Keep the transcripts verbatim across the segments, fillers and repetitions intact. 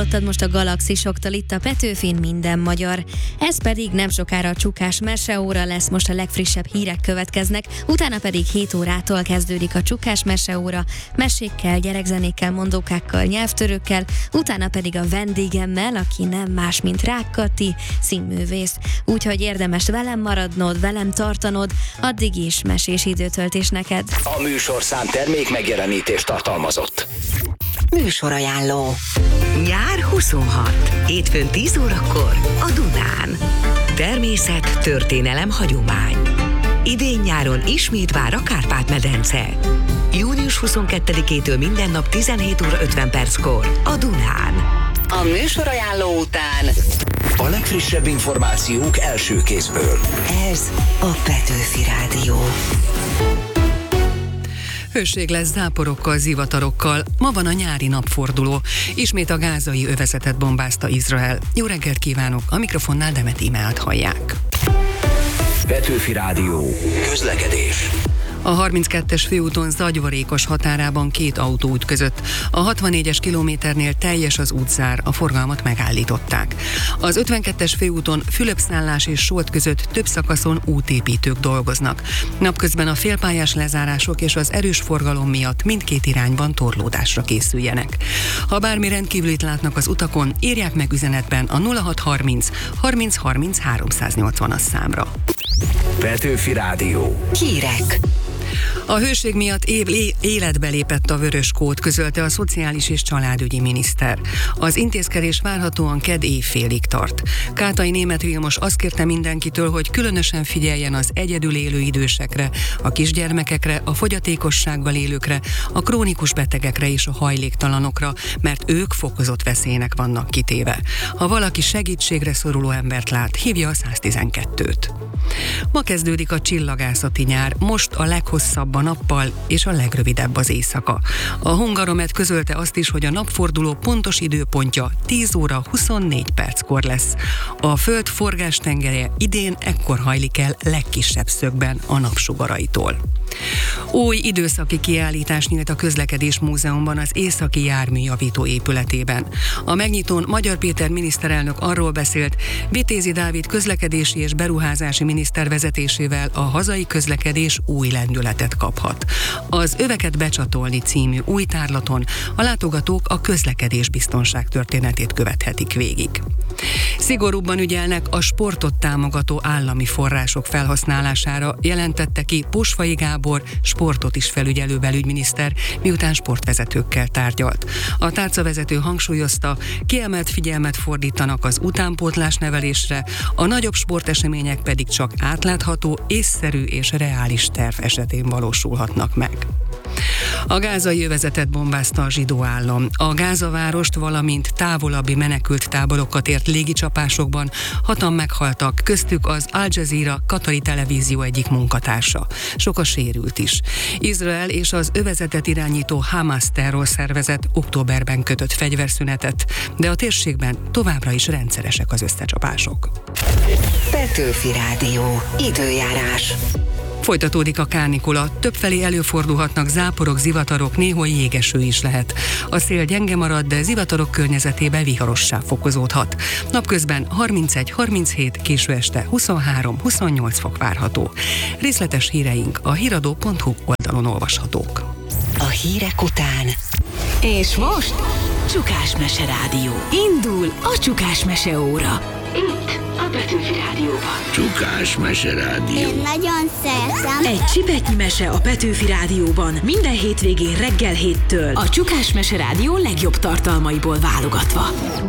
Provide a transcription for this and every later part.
Hallottad most a Galaxisoktól, itt a Petőfin minden magyar. Ez pedig nem sokára a Csukás meseóra lesz, most a legfrissebb hírek következnek, utána pedig hét órától kezdődik a Csukás meseóra, mesékkel, gyerekzenékkel, mondókákkal, nyelvtörőkkel, utána pedig a vendégemmel, aki nem más, mint Rák Kati, színművész. Úgyhogy érdemes velem maradnod, velem tartanod, addig is mesés időtöltés neked. A műsorszám termék megjelenítést tartalmazott. Műsorajánló. Nyár huszonhat. Hétfőn tíz órakor a Dunán. Természet, történelem, hagyomány. Idén nyáron ismét vár a Kárpát-medence. június huszonkettedikétől minden nap tizenhét óra ötven perckor a Dunán. A műsorajánló után a legfrissebb információk első kézből. Ez a Petőfi Rádió. Hőség lesz záporokkal, zivatarokkal. Ma van a nyári napforduló. Ismét a gázai övezetet bombázta Izrael. Jó reggelt kívánok! A mikrofonnál Demet Imeát hallják. Petőfi Rádió. Közlekedés. A harminckettes főúton Zagyvarékos határában két autó ütközött. A hatvannégyes kilométernél teljes az útzár, a forgalmat megállították. Az ötvenkettes főúton Fülöpszállás és Solt között több szakaszon útépítők dolgoznak. Napközben a félpályás lezárások és az erős forgalom miatt mindkét irányban torlódásra készüljenek. Ha bármi rendkívülit látnak az utakon, írják meg üzenetben a nulla hat harminc harminc harminc háromszáznyolcvanas számra. Petőfi Rádió. Hírek. A hőség miatt év életbe lépett a vörös kód, közölte a Szociális és Családügyi miniszter. Az intézkedés várhatóan kedd éjfélig tart. Kátai Németh Vilmos azt kérte mindenkitől, hogy különösen figyeljen az egyedül élő idősekre, a kisgyermekekre, a fogyatékossággal élőkre, a krónikus betegekre és a hajléktalanokra, mert ők fokozott veszélynek vannak kitéve. Ha valaki segítségre szoruló embert lát, hívja a száztizenkettőt. Ma kezdődik a csillagászati nyár, most a leghosszabb a nappal és a legrövidebb az éjszaka. A Hungaromet közölte azt is, hogy a napforduló pontos időpontja tíz óra huszonnégy perckor lesz. A Föld forgástengelye idén ekkor hajlik el legkisebb szögben a napsugaraitól. Új időszaki kiállítás nyílt a Közlekedés Múzeumban az Északi Járműjavító épületében. A megnyitón Magyar Péter miniszterelnök arról beszélt, Vitézi Dávid közlekedési és beruházási miniszter vezetésével a hazai közlekedés új lendületet kaphat. Az Öveket becsatolni című új tárlaton a látogatók a közlekedés biztonság történetét követhetik végig. Szigorúbban ügyelnek a sportot támogató állami források felhasználására, jelentette ki Posvai Gábor, sportot is felügyelő belügyminiszter, miután sportvezetőkkel tárgyalt. A tárcavezető hangsúlyozta, kiemelt figyelmet fordítanak az utánpótlás nevelésre, a nagyobb sportesemények pedig csak átlátható, észszerű és reális terv esetén valósulhatnak meg. A gázai övezetet bombázta a zsidó állam. A Gázavárost, valamint távolabbi menekült táborokat ért légicsapásokban hatan meghaltak, köztük az Al Jazeera katari televízió egyik munkatársa. Sok a sérült is. Izrael és az övezetet irányító Hamas terrorszervezet októberben kötött fegyverszünetet, de a térségben továbbra is rendszeresek az összecsapások. Petőfi Rádió. Időjárás. Folytatódik a kánikula, többfelé előfordulhatnak záporok, zivatarok, néhol jégeső is lehet. A szél gyenge marad, de zivatarok környezetében viharossá fokozódhat. Napközben harmincegy harminchét, késő este huszonhárom huszonnyolc fok várható. Részletes híreink a híradó pont hu oldalon olvashatók. A hírek után. És most Csukás Mese Rádió. Indul a Csukás Meseóra. Itt a Petőfi Rádióban. Csukás Mese Rádió. Én nagyon szeretem. Egy csipetnyi mese a Petőfi Rádióban minden hétvégén reggel héttől. A Csukás Mese Rádió legjobb tartalmaiból válogatva.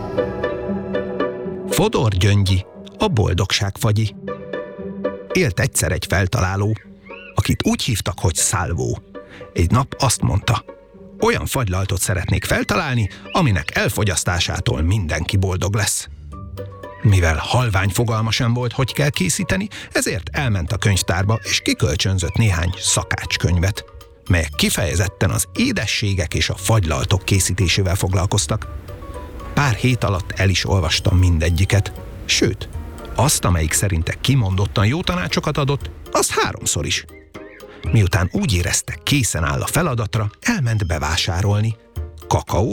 Fodor Gyöngyi, a boldogság fagyi. Élt egyszer egy feltaláló, akit úgy hívtak, hogy Szálvó. Egy nap azt mondta, olyan fagylaltot szeretnék feltalálni, aminek elfogyasztásától mindenki boldog lesz. Mivel halvány fogalma sem volt, hogy kell készíteni, ezért elment a könyvtárba és kikölcsönzött néhány szakácskönyvet, melyek kifejezetten az édességek és a fagylaltok készítésével foglalkoztak. Pár hét alatt el is olvastam mindegyiket, sőt, azt, amelyik szerinte kimondottan jó tanácsokat adott, azt háromszor is. Miután úgy érezte, készen áll a feladatra, elment bevásárolni kakaót,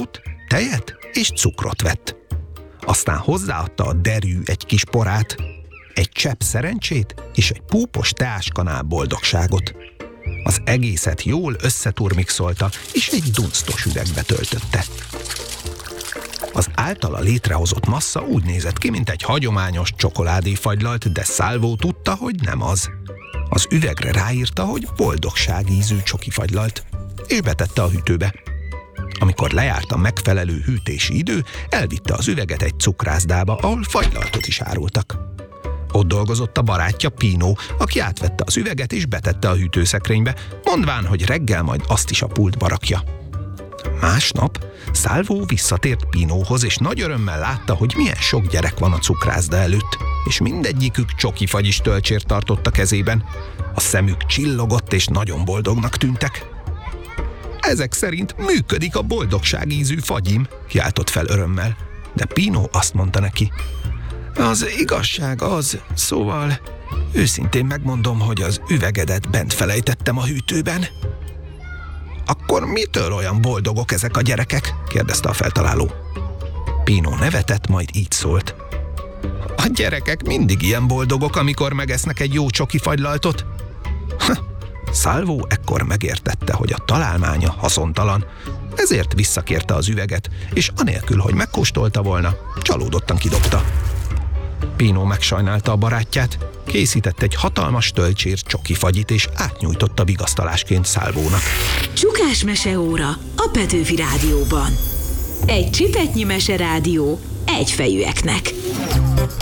tejet és cukrot vett. Aztán hozzáadta a derű egy kis porát, egy csepp szerencsét és egy púpos teáskanál boldogságot. Az egészet jól összeturmixolta, és egy dunsztos üvegbe töltötte. Az általa létrehozott massza úgy nézett ki, mint egy hagyományos csokoládéfagylalt, de Salvo tudta, hogy nem az. Az üvegre ráírta, hogy boldogság ízű csokifagylalt, és betette a hűtőbe. Amikor lejárt a megfelelő hűtési idő, elvitte az üveget egy cukrászdába, ahol fagylaltot is árultak. Ott dolgozott a barátja Pino, aki átvette az üveget és betette a hűtőszekrénybe, mondván, hogy reggel majd azt is a pultba rakja. Másnap Salvo visszatért Pinóhoz, és nagy örömmel látta, hogy milyen sok gyerek van a cukrászda előtt, és mindegyikük csokifagyis tölcsért tartott a kezében. A szemük csillogott, és nagyon boldognak tűntek. Ezek szerint működik a boldogság ízű fagyim, kiáltott fel örömmel, de Pino azt mondta neki: az igazság az, szóval őszintén megmondom, hogy az üvegedet bent felejtettem a hűtőben. Akkor mitől olyan boldogok ezek a gyerekek? kérdezte a feltaláló. Pino nevetett, majd így szólt: a gyerekek mindig ilyen boldogok, amikor megesznek egy jó csokifagylaltot. Salvo ekkor megértette, hogy a találmánya haszontalan, ezért visszakérte az üveget, és anélkül, hogy megkóstolta volna, csalódottan kidobta. Pino megsajnálta a barátját, készített egy hatalmas tölcsér csokifagyit, és átnyújtotta vigasztalásként Salvónak. Csukás meseóra a Petőfi Rádióban. Egy csipetnyi meserádió egyfejűeknek.